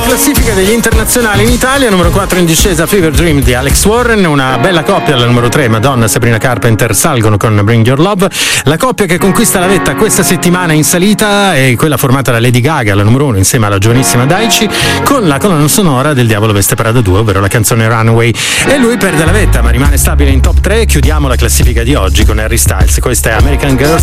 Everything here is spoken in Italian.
classifica degli internazionali in Italia, numero 4 in discesa Fever Dream di Alex Warren, una bella coppia alla numero 3, Madonna e Sabrina Carpenter salgono con Bring Your Love. La coppia che conquista la vetta questa settimana in salita è quella formata da Lady Gaga alla numero 1 insieme alla giovanissima Daichi, con la colonna sonora del Diavolo Veste Prada 2, ovvero la canzone Runaway, e lui perde la vetta ma rimane stabile in top 3. Chiudiamo la classifica di oggi con Harry Styles, questa è American Girl